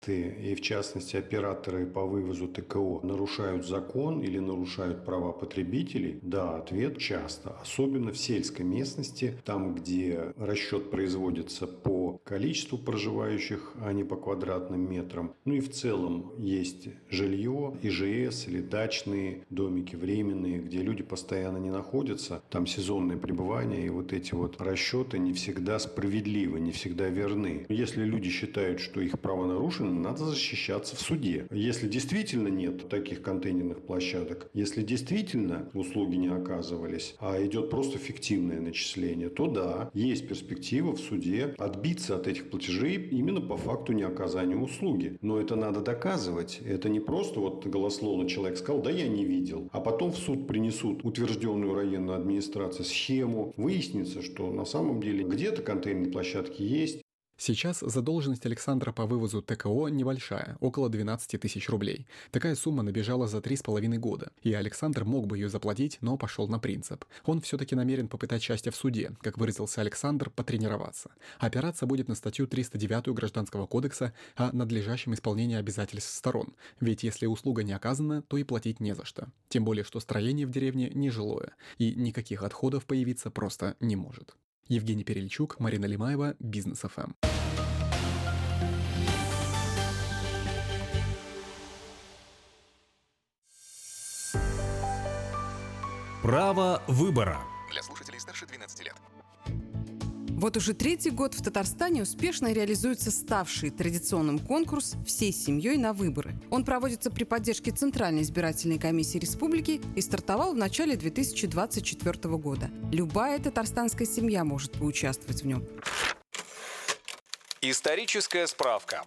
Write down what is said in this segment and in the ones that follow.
и в частности операторы по вывозу ТКО нарушают закон или нарушают права потребителей? Да, ответ часто. Особенно в сельской местности, там, где расчет производится по количеству проживающих, а не по квадратным метрам. Ну и в целом есть жилье, ИЖС или дачные домики временные, где люди постоянно не находятся. Там сезонное пребывание, и вот эти вот расчеты не всегда справедливы, не всегда верны. Если люди считают, что их право нарушено, надо защищаться в суде. Если действительно нет таких контейнерных площадок, если действительно услуги не оказывались, а идет просто фиктивное начисление, то да, есть перспектива в суде отбиться от этих платежей именно по факту неоказания услуги. Но это надо доказывать. Это не просто вот голословно человек сказал, да я не видел. А потом в суд принесут утвержденную районной администрацией схему. Выяснится, что на самом деле где-то контейнерные площадки есть. Сейчас задолженность Александра по вывозу ТКО небольшая, около 12 тысяч рублей. Такая сумма набежала за 3,5 года. И Александр мог бы ее заплатить, но пошел на принцип. Он все-таки намерен попытать счастье в суде, как выразился Александр, потренироваться. Опираться будет на статью 309 Гражданского кодекса о надлежащем исполнении обязательств сторон. Ведь если услуга не оказана, то и платить не за что. Тем более, что строение в деревне нежилое, и никаких отходов появиться просто не может. Евгений Перельчук, Марина Лимаева, Бизнес ФМ. Право выбора. Для слушателей старше 12 лет. Вот уже третий год в Татарстане успешно реализуется ставший традиционным конкурс «Всей семьей на выборы». Он проводится при поддержке Центральной избирательной комиссии республики и стартовал в начале 2024 года. Любая татарстанская семья может поучаствовать в нем. Историческая справка.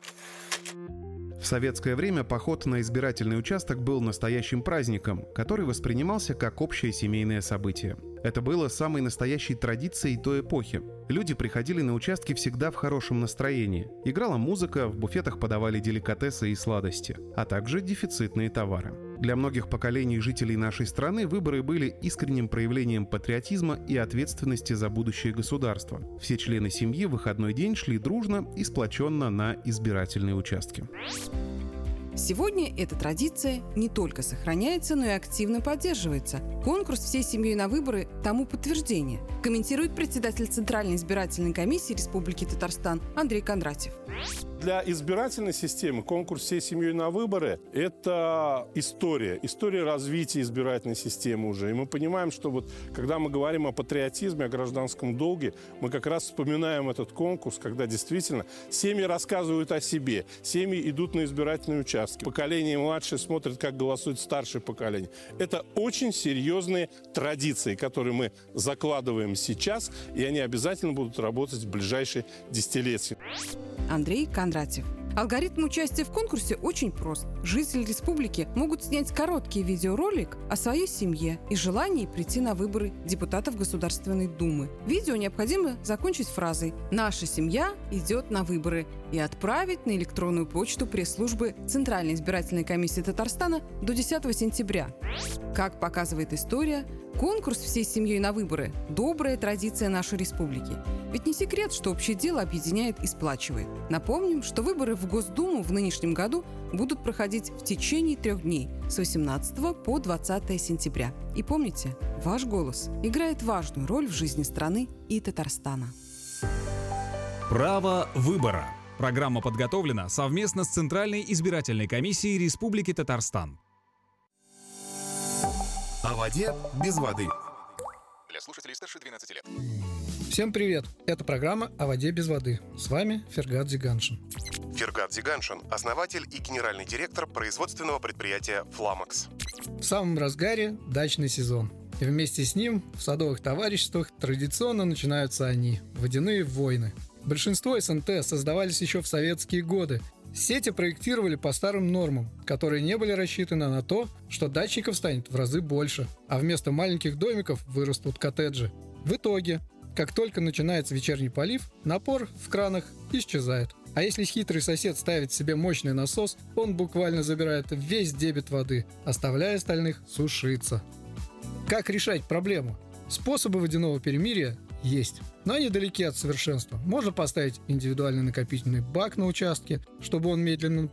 В советское время поход на избирательный участок был настоящим праздником, который воспринимался как общее семейное событие. Это было самой настоящей традицией той эпохи. Люди приходили на участки всегда в хорошем настроении. Играла музыка, в буфетах подавали деликатесы и сладости, а также дефицитные товары. Для многих поколений жителей нашей страны выборы были искренним проявлением патриотизма и ответственности за будущее государства. Все члены семьи в выходной день шли дружно и сплоченно на избирательные участки. Сегодня эта традиция не только сохраняется, но и активно поддерживается. Конкурс «Всей семьей на выборы» тому подтверждение, комментирует председатель Центральной избирательной комиссии Республики Татарстан Андрей Кондратьев. Для избирательной системы конкурс «Всей семьей на выборы» – это история развития избирательной системы уже. И мы понимаем, что вот когда мы говорим о патриотизме, о гражданском долге, мы как раз вспоминаем этот конкурс, когда действительно семьи рассказывают о себе, семьи идут на избирательные участки, поколение младшее смотрит, как голосует старшее поколение. Это очень серьезные традиции, которые мы закладываем сейчас, и они обязательно будут работать в ближайшие десятилетия. Андрей Кондратьев. Алгоритм участия в конкурсе очень прост. Жители республики могут снять короткий видеоролик о своей семье и желании прийти на выборы депутатов Государственной Думы. Видео необходимо закончить фразой «Наша семья идет на выборы» и отправить на электронную почту пресс-службы Центральной избирательной комиссии Татарстана до 10 сентября. Как показывает история, конкурс «Всей семьей на выборы» – добрая традиция нашей республики. Ведь не секрет, что общее дело объединяет и сплачивает. Напомним, что выборы в Госдуму в нынешнем году будут проходить в течение 3 дней с 18 по 20 сентября. И помните, ваш голос играет важную роль в жизни страны и Татарстана. Право выбора. Программа подготовлена совместно с Центральной избирательной комиссией Республики Татарстан. О воде без воды. Для слушателей старше 12 лет. Всем привет! Это программа «О воде без воды». С вами Фергат Зиганшин. Фергат Зиганшин – основатель и генеральный директор производственного предприятия «Фламакс». В самом разгаре дачный сезон. И вместе с ним в садовых товариществах традиционно начинаются они – водяные войны. Большинство СНТ создавались еще в советские годы. Сети проектировали по старым нормам, которые не были рассчитаны на то, что дачников станет в разы больше, а вместо маленьких домиков вырастут коттеджи. В итоге, как только начинается вечерний полив, напор в кранах исчезает. А если хитрый сосед ставит себе мощный насос, он буквально забирает весь дебит воды, оставляя остальных сушиться. Как решать проблему? Способы водяного перемирия есть. но они далеки от совершенства. Можно поставить индивидуальный накопительный бак на участке, чтобы он медленно